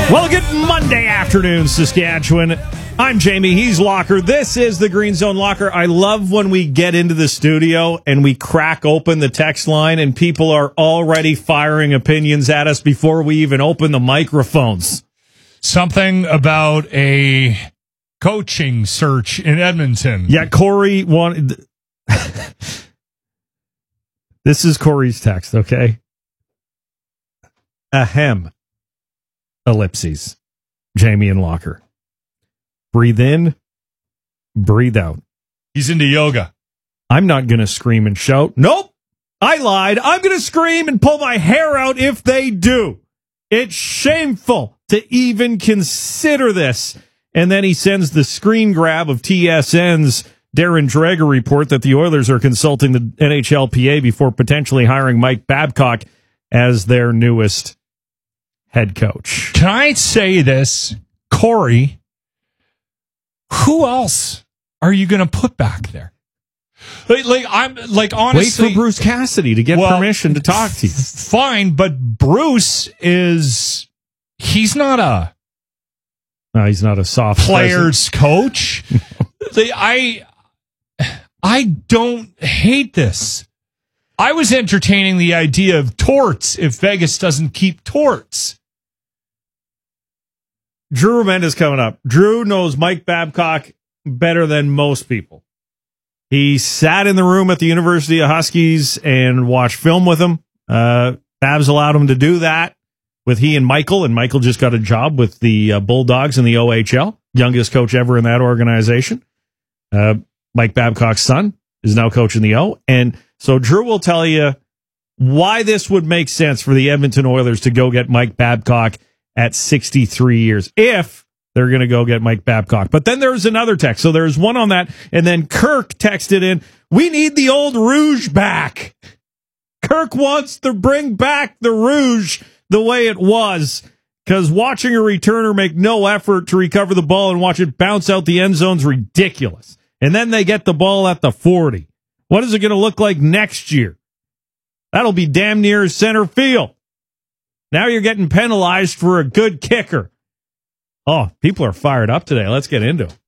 Well, good Monday afternoon, Saskatchewan. I'm Jamie. He's Locker. This is the Green Zone Locker. I love when we get into the studio and we crack open the text line and people are already firing opinions at us before we even open the microphones. Something about a coaching search in Edmonton. Yeah, Corey wanted... This is Corey's text, okay? Ahem. Ellipses. Jamie and Locker. Breathe in, breathe out. He's into yoga. I'm not going to scream and shout. Nope, I lied. I'm going to scream and pull my hair out if they do. It's shameful to even consider this. And then he sends the screen grab of TSN's Darren Dreger report that the Oilers are consulting the NHLPA before potentially hiring Mike Babcock as their newest head coach. Can I say this, Corey? Who else are you going to put back there? I'm honestly wait for Bruce Cassidy to get permission to talk to you. Fine, but Bruce he's not a he's not a soft players coach. I don't hate this. I was entertaining the idea of torts if Vegas doesn't keep torts. Drew Mendes coming up. Drew knows Mike Babcock better than most people. He sat in the room at the University of Huskies and watched film with him. Babs allowed him to do that with he and Michael just got a job with the Bulldogs in the OHL, youngest coach ever in that organization. Mike Babcock's son is now coaching the O. And so Drew will tell you why this would make sense for the Edmonton Oilers to go get Mike Babcock at 63 years, if they're going to go get Mike Babcock. But then there's another text. So there's one on that. And then Kirk texted in, we need the old Rouge back. Kirk wants to bring back the Rouge the way it was, because watching a returner make no effort to recover the ball and watch it bounce out the end zone is ridiculous. And then they get the ball at the 40. What is it going to look like next year? That'll be damn near center field. Now you're getting penalized for a good kicker. Oh, people are fired up today. Let's get into it.